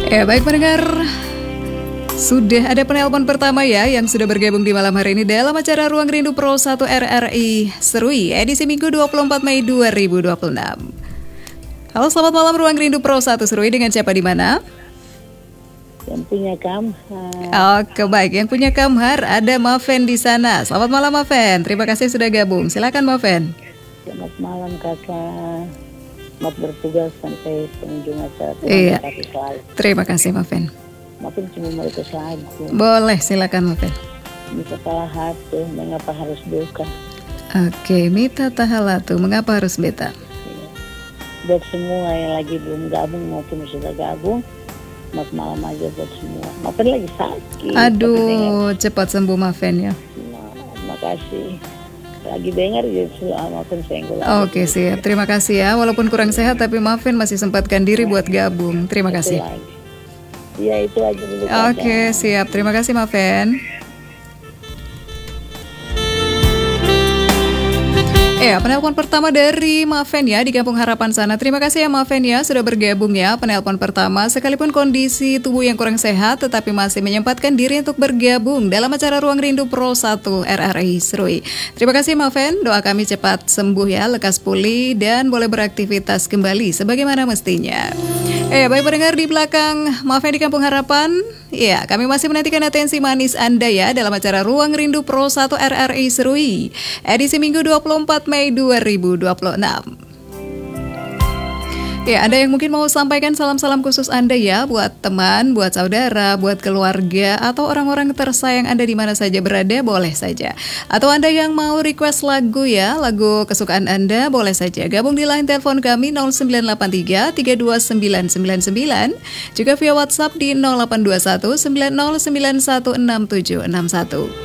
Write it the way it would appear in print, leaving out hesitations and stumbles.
Baik pendengar, sudah ada penelpon pertama ya yang sudah bergabung di malam hari ini dalam acara Ruang Rindu Pro 1 RRI Serui edisi Minggu 24 Mei 2026. Halo, selamat malam Ruang Rindu Pro 1 Serui, dengan siapa di mana? Yang punya Kamhar. Oke, baik, yang punya Kamhar ada Maven di sana. Selamat malam Maven, terima kasih sudah gabung. Silakan Maven. Selamat malam kakak. Selamat bertugas sampai pengunjung acara. Iya. Terima kasih Maven. Maafin cuma mau ikut lagu. Boleh, silakan Maven. Ini kepala hati, mengapa harus duka? Oke, Mita Tahalatu, mengapa harus beta? Iya. Buat semua yang lagi belum gabung maupun sudah gabung, selamat malam aja buat semua. Maafin lagi sakit. Aduh, cepat sembuh Maven ya. Nah, terima kasih. Lagi dengar gitu, maafin senggol. Oke, siap. Terima kasih ya. Walaupun kurang sehat tapi Maven masih sempatkan diri buat gabung. Terima kasih. Iya, itu aja dulu. Oke, siap. Terima kasih Maven. Penelpon pertama dari Maven ya di Kampung Harapan sana. Terima kasih ya Maven ya sudah bergabung ya. Penelpon pertama sekalipun kondisi tubuh yang kurang sehat tetapi masih menyempatkan diri untuk bergabung dalam acara Ruang Rindu Pro 1 RRI Serui. Terima kasih Maven, doa kami cepat sembuh ya, lekas pulih dan boleh beraktivitas kembali sebagaimana mestinya. Baik pendengar di belakang Maven di Kampung Harapan, ya kami masih menantikan atensi manis Anda ya dalam acara Ruang Rindu Pro 1 RRI Serui edisi Minggu 24 Mei 2026. Ada yang mungkin mau sampaikan salam-salam khusus Anda ya buat teman, buat saudara, buat keluarga atau orang-orang tersayang Anda di mana saja berada, boleh saja. Atau Anda yang mau request lagu ya, lagu kesukaan Anda, boleh saja gabung di line telepon kami 0983 329999, juga via WhatsApp di 0821 90916761.